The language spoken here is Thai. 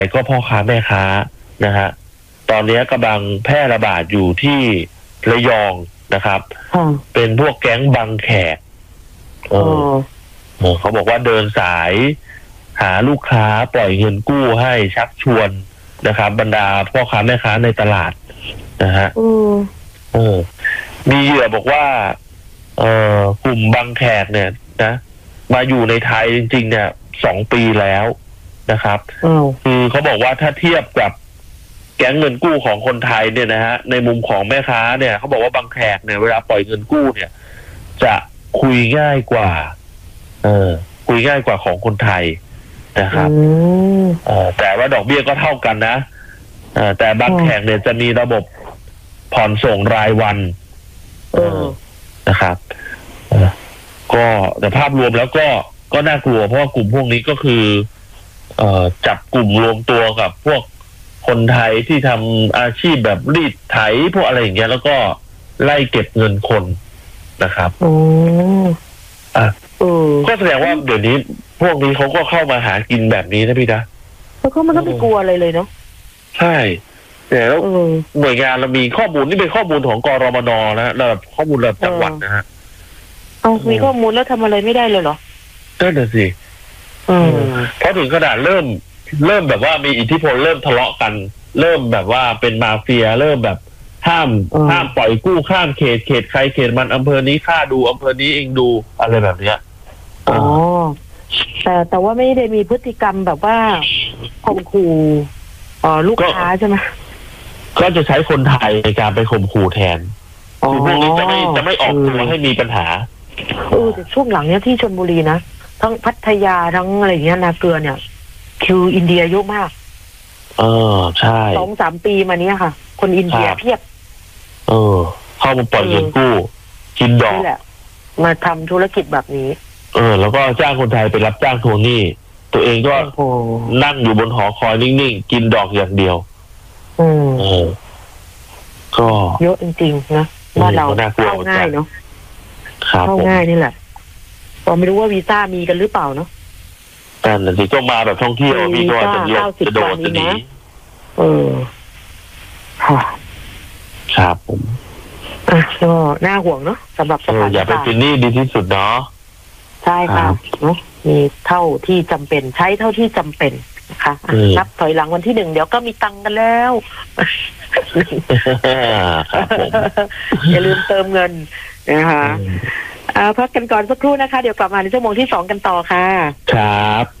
ก็พ่อค้าแม่ค้านะฮะตอนนี้กำลังแพร่ระบาดอยู่ที่ระยองนะครับ เป็นพวกแก๊งบังแขกเขาบอกว่าเดินสายหาลูกค้าปล่อยเงินกู้ให้ชักชวนนะครับ บรรดาพ่อค้าแม่ค้าในตลาดนะฮะมีเหยื่อบอกว่ากลุ่มบังแขกเนี่ยนะมาอยู่ในไทยจริงๆเนี่ย2 ปีแล้วนะครับคือเขาบอกว่าถ้าเทียบกับแก๊งเงินกู้ของคนไทยเนี่ยนะฮะในมุมของแม่ค้าเนี่ยเขาบอกว่าบังแขกเนี่ยเวลาปล่อยเงินกู้เนี่ยจะคุยง่ายกว่าคุยง่ายกว่าของคนไทยนะครับแต่ว่าดอกเบี้ยก็เท่ากันนะแต่บังแขกเนี่ยจะมีระบบผ่อนส่งรายวันนะครับก็แต่ภาพรวมแล้วก็น่ากลัวเพราะว่ากลุ่มพวกนี้ก็คือจับกลุ่มรวมตัวกับพวกคนไทยที่ทำอาชีพแบบรีดไถพวกอะไรอย่างเงี้ยแล้วก็ไล่เก็บเงินคนนะครับก็แสดงว่าเดี๋ยวนี้พวกนี้เขาก็เข้ามาหากินแบบนี้นะพี่นะแล้วก็มันก็ไม่กลัวอะไรเลยเนาะใช่แต่แล้วหน่วยงานเรามีข้อมูลนี่เป็นข้อมูลของกรมน.นะระดับข้อมูลระดับจังหวัดนะฮะมีข้อมูลแล้วทำอะไรไม่ได้เลยเหรอนั่นแหละสิเพราะถึงขนาดเริ่มแบบว่ามีอิทธิพลเริ่มทะเลาะกันเริ่มแบบว่าเป็นมาเฟียเริ่มแบบห้ามปล่อยกู้ข้ามเขตใครเขตมันอำเภอนี้ข้าดูอำเภอนี้เองดูอะไรแบบเนี้ยแต่ว่าไม่ได้มีพฤติกรรมแบบว่าข่มขู่ลูกค้าใช่ไหมก็จะใช้คนไทยในการไปข่มขู่แทนคือพวกนี้จะไม่ออกตัวให้มีปัญหาแต่ช่วงหลังเนี้ยที่ชลบุรีนะทั้งพัทยาทั้งอะไรอย่างเงี้ยนาเกลือเนี่ยคิวอินเดียเยอะมากใช่ 2-3 ปีมาเนี้ยค่ะ คนอินเดียเพียบเข้ามาปล่อยเงินกู้กินดอกนี่แหละมาทำธุรกิจแบบนี้แล้วก็จ้างคนไทยไปรับจ้างทวงหนี้ตัวเองก็นั่งอยู่บนหอคอยนิ่งๆกินดอกอย่างเดียวก็เยอะจริงๆนะว่าเราเข้าง่ายเนาะเข้าง่ายนี่แหละก็ไม่รู้ว่าวีซ่ามีกันหรือเปล่าเนาะแต่สิก็มาแบบท่องเที่ยวมีก็จะโดนจะหนีครับผมก็น่าห่วงเนาะสำหรับสถานการณ์อย่าไปกินนี่ดีที่สุดเนาะใช่ค่ะเนาะมีเท่าที่จำเป็นใช้เท่าที่จำเป็นนะคะนับถอยหลังวันที่ 1เดี๋ยวก็มีตังค์กันแล้วอย่าลืมเติมเงินนะคะพักกันก่อนสักครู่นะคะเดี๋ยวกลับมาในชั่วโมงที่ 2กันต่อค่ะครับ